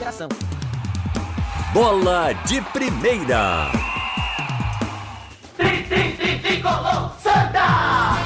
consideração. Bola de Primeira. Tricolor Santa!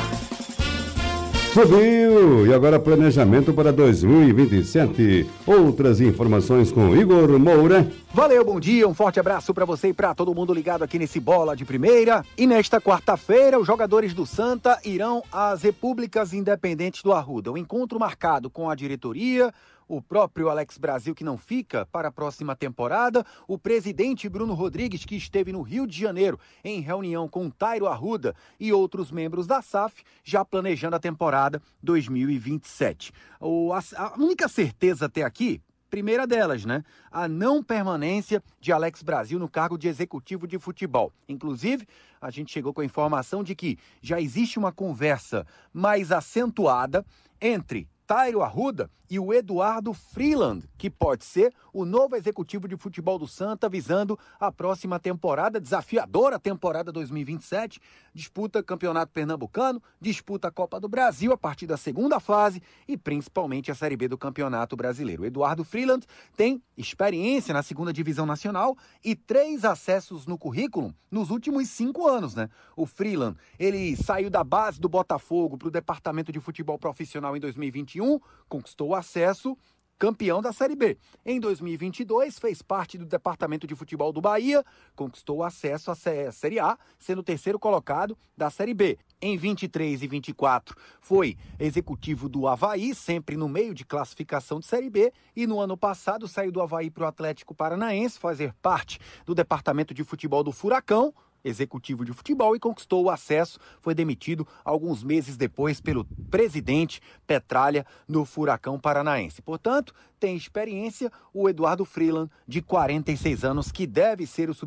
Subiu! E agora planejamento para 2027. Outras informações com Igor Moura. Valeu, bom dia, um forte abraço para você e para todo mundo ligado aqui nesse Bola de Primeira. E nesta quarta-feira, os jogadores do Santa irão às Repúblicas Independentes do Arruda. O encontro marcado com a diretoria, o próprio Alex Brasil, que não fica para a próxima temporada, o presidente Bruno Rodrigues, que esteve no Rio de Janeiro em reunião com Tairo Arruda e outros membros da SAF, já planejando a temporada 2027. A única certeza até aqui, primeira delas, né? A não permanência de Alex Brasil no cargo de executivo de futebol. Inclusive, a gente chegou com a informação de que já existe uma conversa mais acentuada entre Tairo Arruda e o Eduardo Freeland, que pode ser o novo executivo de futebol do Santa, visando a próxima temporada, desafiadora temporada 2027, disputa Campeonato Pernambucano, disputa a Copa do Brasil a partir da segunda fase e principalmente a Série B do Campeonato Brasileiro. O Eduardo Freeland tem experiência na segunda divisão nacional e 3 acessos no currículo nos últimos 5 anos, né? O Freeland, ele saiu da base do Botafogo para o departamento de futebol profissional em 2021, conquistou o acesso, campeão da Série B. Em 2022, fez parte do departamento de futebol do Bahia, conquistou o acesso à Série A, sendo o terceiro colocado da Série B. Em 23 e 24, foi executivo do Avaí, sempre no meio de classificação de Série B, e no ano passado saiu do Avaí para o Atlético Paranaense, fazer parte do departamento de futebol do Furacão, executivo de futebol, e conquistou o acesso, foi demitido alguns meses depois pelo presidente Petralha no Furacão Paranaense. Portanto, tem experiência o Eduardo Freeland, de 46 anos, que deve ser o